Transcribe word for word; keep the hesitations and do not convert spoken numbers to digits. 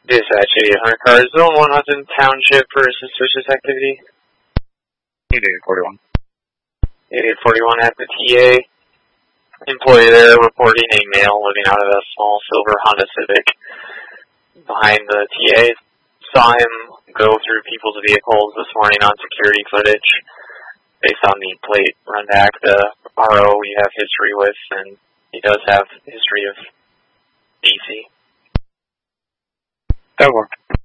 Dispatch eight hundred cars, zone one Hudson Township for suspicious activity. eighty-eight forty-one. eighty-eight forty-one at the T A. Employee there reporting a male living out of a small silver Honda Civic behind the T A. Saw him go through people's vehicles this morning on security footage. Based on the plate run back, the R O we have history with, and he does have history of D C. That worked.